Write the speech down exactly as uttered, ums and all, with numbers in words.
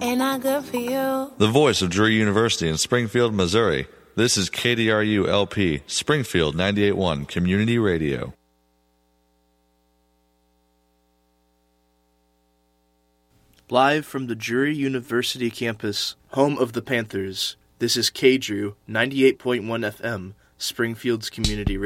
Ain't not good for you. The voice of Drury University in Springfield, Missouri. This is K D R U L P, Springfield ninety-eight point one Community Radio. Live from the Drury University campus, home of the Panthers, this is K D R U ninety-eight point one F M, Springfield's Community Radio.